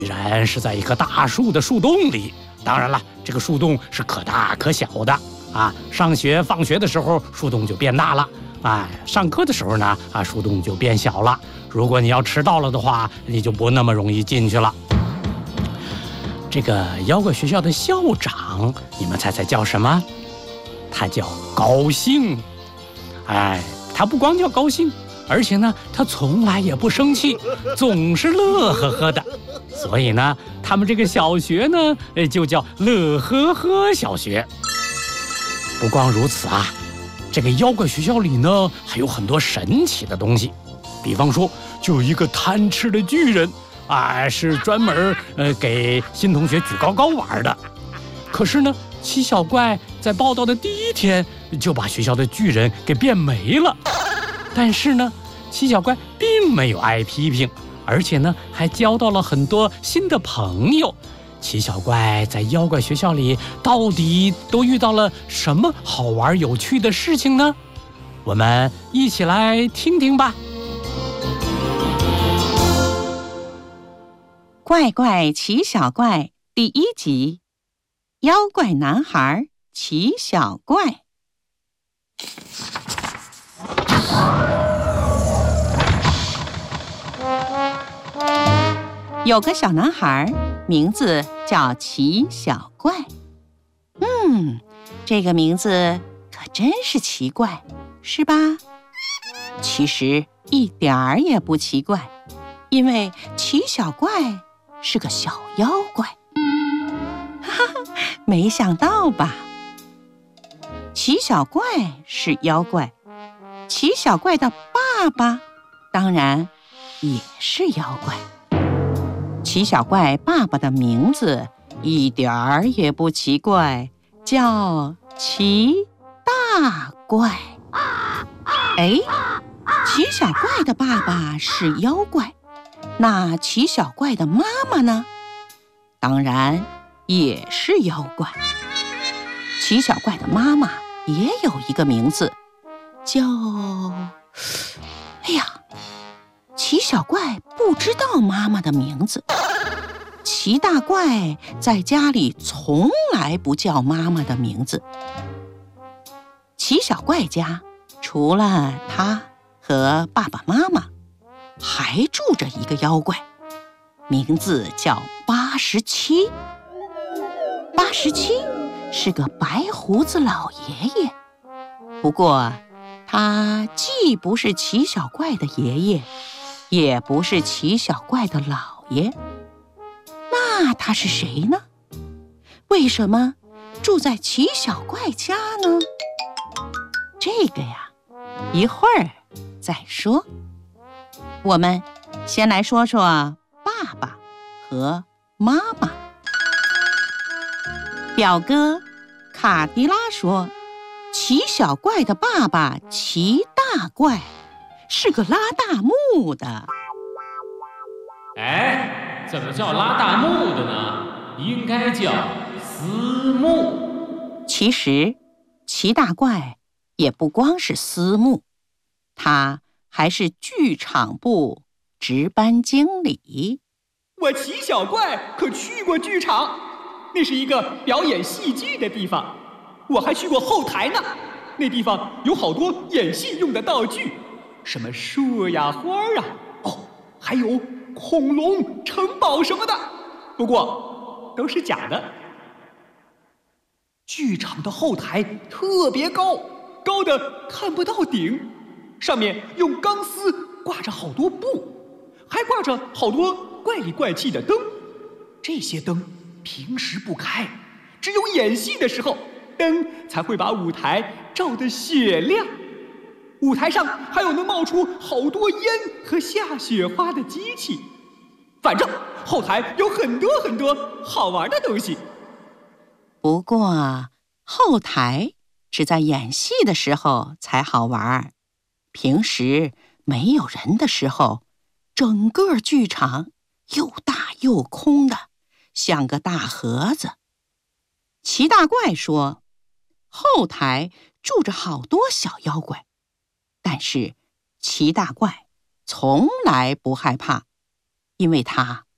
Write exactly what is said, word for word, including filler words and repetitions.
居然是在一棵大树的树洞里。当然了，这个树洞是可大可小的啊。上学放学的时候，树洞就变大了。哎，上课的时候呢，啊，树洞就变小了。如果你要迟到了的话，你就不那么容易进去了。这个妖怪学校的校长，你们猜猜叫什么？他叫高兴。哎，他不光叫高兴，而且呢，他从来也不生气，总是乐呵呵的。所以呢，他们这个小学呢，就叫乐呵呵小学。不光如此啊，这个妖怪学校里呢，还有很多神奇的东西。比方说，就有一个贪吃的巨人，啊，是专门呃给新同学举高高玩的。可是呢，七小怪在报道的第一天就把学校的巨人给变没了。但是呢，七小怪并没有挨批评，而且呢，还交到了很多新的朋友。七小怪在妖怪学校里到底都遇到了什么好玩有趣的事情呢？我们一起来听听吧。 怪怪奇小怪第一集，妖怪男孩奇小怪。有个小男孩，名字叫奇小怪。嗯，这个名字可真是奇怪，是吧？其实一点儿也不奇怪，因为奇小怪是个小妖怪。哈哈，没想到吧？奇小怪是妖怪，奇小怪的爸爸当然也是妖怪。奇小怪爸爸的名字一点儿也不奇怪，叫奇大怪。哎，奇小怪的爸爸是妖怪，那奇小怪的妈妈呢？当然也是妖怪。奇小怪的妈妈也有一个名字，叫……哎呀，奇小怪不知道妈妈的名字。奇大怪在家里从来不叫妈妈的名字。奇小怪家除了他和爸爸妈妈，还住着一个妖怪，名字叫八十七。八十七是个白胡子老爷爷，不过他既不是奇小怪的爷爷，也不是奇小怪的姥爷。那他是谁呢？为什么住在奇小怪家呢？这个呀，一会儿再说。我们先来说说爸爸和妈妈。表哥卡迪拉说，奇小怪的爸爸奇大怪是个拉大木的。 哎，怎么叫拉大木的呢？应该叫私木。 其实奇大怪也不光是私木，他还是剧场部值班经理。 我奇小怪可去过剧场，那是一个表演戏剧的地方。我还去过后台呢，那地方有好多演戏用的道具，什么树呀、花啊，哦，还有恐龙、城堡什么的，不过都是假的。剧场的后台特别高，高的看不到顶，上面用钢丝挂着好多布，还挂着好多怪里怪气的灯。这些灯平时不开，只有演戏的时候，灯才会把舞台照得雪亮。舞台上还有能冒出好多烟和下雪花的机器。反正后台有很多很多好玩的东西。 不过后台只在演戏的时候才好玩，平时没有人的时候，整个剧场又大又空的，像个大盒子。奇大怪说，后台住着好多小妖怪，但是奇大怪从来不害怕，因为他